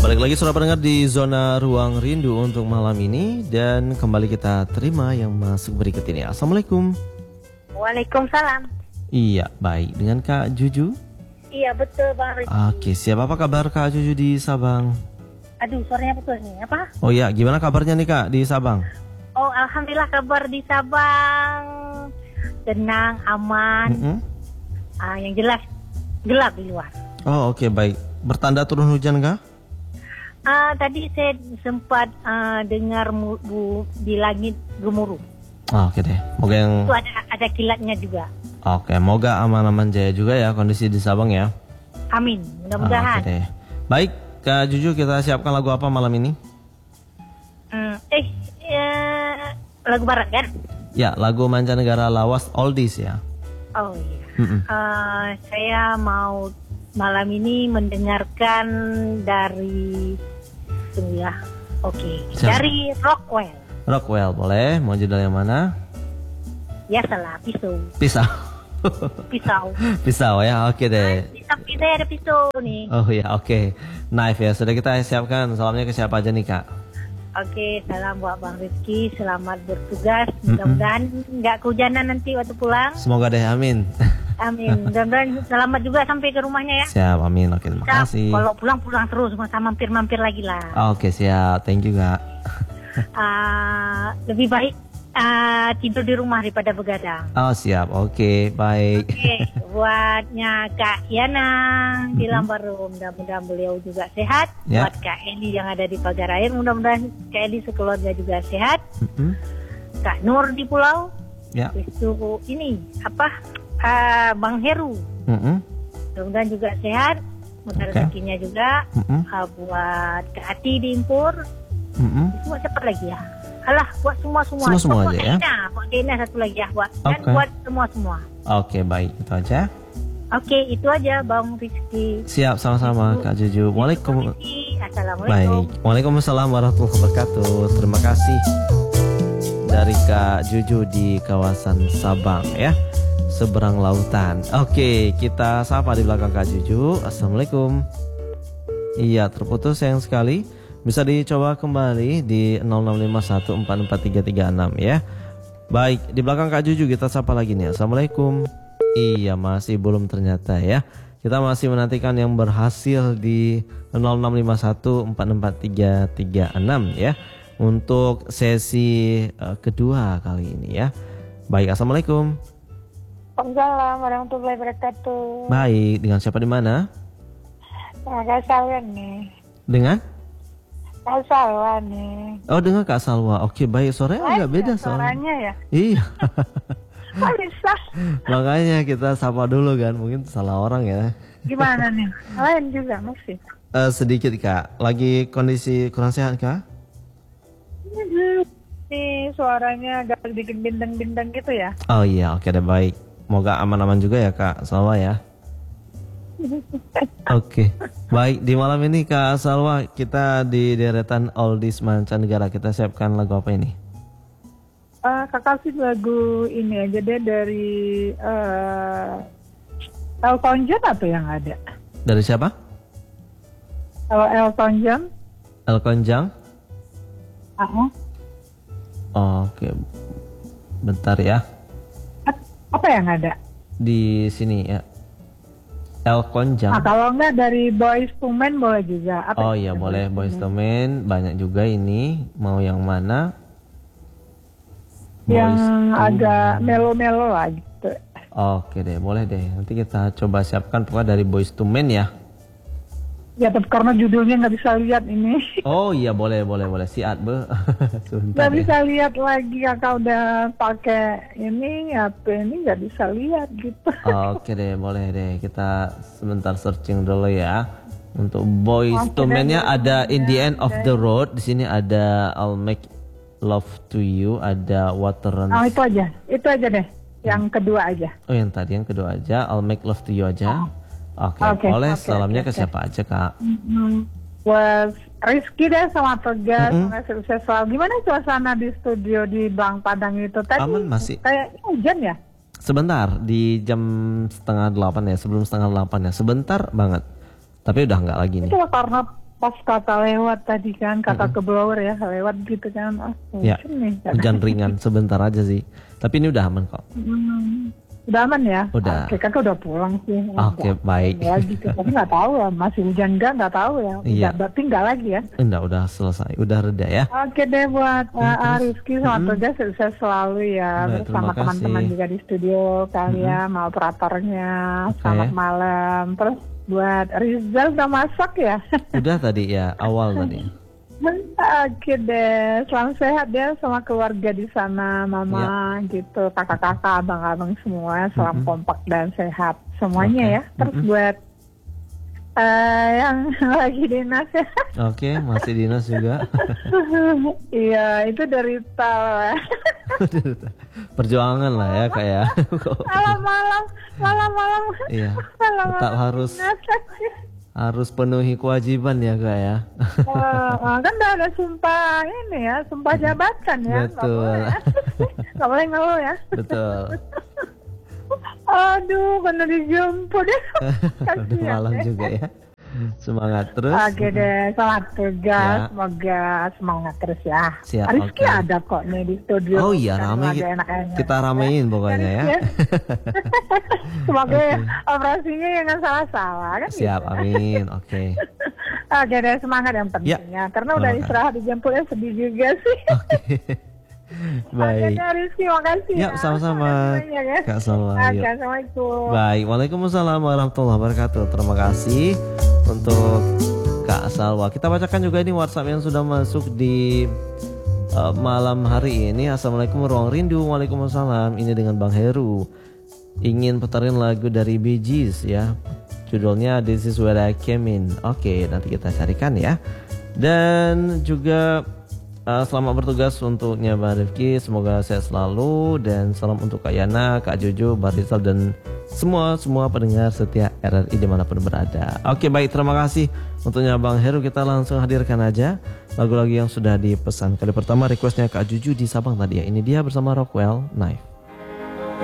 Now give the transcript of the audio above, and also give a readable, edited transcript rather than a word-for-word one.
Balik lagi suara pendengar di Zona Ruang Rindu untuk malam ini. Dan kembali kita terima yang masuk berikut ini. Assalamualaikum. Waalaikumsalam. Iya, baik. Dengan Kak Juju? Iya, betul Bang Rizky. Oke, siap. Apa kabar Kak Juju di Sabang? Aduh, suaranya putus nih. Apa? Oh iya, gimana kabarnya nih Kak di Sabang? Oh, alhamdulillah kabar di Sabang tenang, aman. Yang jelas gelap di luar. Oh oke, baik. Bertanda turun hujan kah? Tadi saya sempat dengar di langit gemuruh. Oke deh. Moga yang Itu ada kilatnya juga. Oke, moga aman-aman jaya juga ya kondisi di Sabang ya. Amin, mudah-mudahan. Oke deh. Baik, Kak Juju, kita siapkan lagu apa malam ini? Lagu barat kan? Ya, lagu mancanegara lawas oldies ya. Oh iya. Saya mau malam ini mendengarkan dari dari Rockwell. Rockwell boleh. Mau judul yang mana? Ya salah, pisau. Pisau. Pisau. Pisau ya, oke deh. Tapi saya ada pisau nih. Oh ya, oke. Knife ya, sudah kita siapkan. Salamnya ke siapa aja nih Kak? Oke, salam buat Bang Rizky. Selamat bertugas. Mudah-mudahan nggak kehujanan nanti waktu pulang. Semoga deh, amin. Amin. Mudah-mudahan selamat juga sampai ke rumahnya ya. Siap, amin. Oke, terima kasih. Kalau pulang terus, masa mampir-mampir lagi lah. Oke, siap. Thank you Kak. Lebih baik tidur di rumah daripada begadang. Oh siap, oke, baik. Oke, buatnya Kak Yana di Lambaru, mudah-mudahan beliau juga sehat. Ya. Buat Kak Eli yang ada di Pagar Air, mudah-mudahan Kak Eli sekeluarga juga sehat. Kak Nur di Pulau. Ya. Itu ini Bang Heru. Mudah-mudahan juga sehat. Mudah rezekinya juga. Buat Kak Ati di Impur. Semua cepat lagi ya. Alah, buat semua aja ya. Buat Dina satu lagi ya, dan buat semua. Oke, baik, itu aja. Oke, itu aja Bang Rizky. Siap, sama-sama Kak Juju. Assalamualaikum. Baik, Waalaikumsalam warahmatullahi wabarakatuh. Terima kasih dari Kak Juju di kawasan Sabang ya, seberang lautan. Oke, kita sapa di belakang Kak Juju. Assalamualaikum. Iya, terputus sayang sekali. Bisa dicoba kembali di 0651443336 ya. Baik, di belakang Kak Juju kita sapa lagi nih. Assalamualaikum. Iya, masih belum ternyata ya. Kita masih menantikan yang berhasil di 0651443336 ya, untuk sesi kedua kali ini ya. Baik, assalamualaikum. Waalaikumsalam warahmatullahi wabarakatuh. Baik, dengan siapa di mana? Kak Salwa nih. Dengan? Kak Salwa nih. Oh, dengan Kak Salwa. Oke, baik, suaranya agak beda suaranya ya. Iya. Kok bisa? Makanya kita sapa dulu kan, mungkin salah orang ya. Gimana nih? Lain juga masih. Sedikit Kak, lagi kondisi kurang sehat Kak? Nih suaranya agak sedikit bintang-bintang gitu ya. Oh iya, oke deh, baik. Moga aman-aman juga ya Kak Salwa ya. Oke, baik, di malam ini Kak Salwa, kita di deretan oldies mancanegara. Kita siapkan lagu apa ini? Kakak sih lagu ini aja deh dari Elton John atau yang ada? Dari siapa? Kalau Elton John? Elton John? Oke, bentar ya. Apa yang ada? Di sini ya. Elton John. Kalau enggak dari Boyz II Men boleh juga. Oh iya, boleh Boyz II Men, banyak juga ini. Mau yang mana? Yang agak melo-melo lah gitu. Oke deh, boleh deh. Nanti kita coba siapkan pokoknya dari Boyz II Men ya. Ya, tapi karena judulnya nggak bisa lihat ini. Oh iya, boleh. Siat be. Nggak bisa lihat lagi, kakak udah pakai ini HP ini nggak bisa lihat gitu. Oke deh, boleh deh. Kita sebentar searching dulu ya. Untuk Boyz II Men-nya ada In the End of the Road. Di sini ada I'll Make Love to You, ada Water Runs. Oh, itu aja deh. Yang kedua aja. Oh, yang kedua aja, I'll Make Love to You aja. Oke, boleh. Salamnya ke siapa aja Kak? Buat Rizky deh sama Tegas, sukses selalu. Gimana suasana di studio di Bang Padang itu tadi? Aman, masih. Kayak hujan ya? Sebentar, di jam 7:30 ya, sebelum 7:30 ya, sebentar banget. Tapi udah nggak lagi nih. Itu karena pas kata lewat tadi kan, kata ke blower ya, lewat gitu kan. Ya, hujan ringan sebentar aja sih. Tapi ini udah aman kok. Udah aman ya? Udah. Oke, kakak udah pulang sih. Oke, baik. Ya gitu, tapi nggak tahu ya, masih hujan nggak tahu ya. Iya. Berarti nggak lagi ya? Udah selesai, udah reda ya. Oke deh buat Rizky sama Toga, sukses selalu ya. Baik, Terus sama teman-teman juga di studio kalian, sama operatornya. Selamat malam. Terus buat Rizal udah masak ya? Udah tadi ya, awal tadi. Oke deh, selamat sehat ya sama keluarga di sana, mama gitu, kakak-kakak, abang-abang semua, salam kompak dan sehat semuanya ya. Terus buat yang lagi dinas ya. Oke, masih dinas juga. Iya, itu dari tal. Perjuangan lah ya kayak. Malam. Iya. Tetap harus penuhi kewajiban ya kak ya. Kan udah ada sumpah ini ya, sumpah jabatan ya. Betul. Gak boleh ngeluh ya. Betul. Aduh, kena dijemput ya. Udah malam juga ya. Semangat terus. Oke deh, semangat tugas. Ya. Semoga semangat terus ya. Siap. Rizky ada kok nih di studio. Oh iya, ramai. Kita ramein pokoknya ya. Semoga operasinya jangan salah-salah kan. Siap, gitu. Amin. Oke. Oke deh, semangat yang pentingnya. Karena udah istirahat dijemputnya sedih juga sih. Baik. Oke, Rizky, makasih ya. Sama-sama. Kak Salwa. Assalamualaikum. Baik, waalaikumsalam warahmatullahi wabarakatuh. Terima kasih untuk Kak Salwa. Kita bacakan juga ini WhatsApp yang sudah masuk di malam hari ini. Assalamualaikum ruang rindu. Waalaikumsalam. Ini dengan Bang Heru. Ingin putarin lagu dari Bee Gees ya. Judulnya This Is Where I Came In. Oke, nanti kita carikan ya. Dan juga selamat bertugas untuknya Bang Rifki. Semoga sehat selalu. Dan salam untuk Kak Yana, Kak Jojo, Barisal dan semua pendengar setia RRI dimanapun berada. Oke, baik, terima kasih untuknya Bang Heru. Kita langsung hadirkan aja lagu-lagu yang sudah dipesan. Kali pertama requestnya Kak Juju di Sabang tadi ya. Ini dia bersama Rockwell Knife.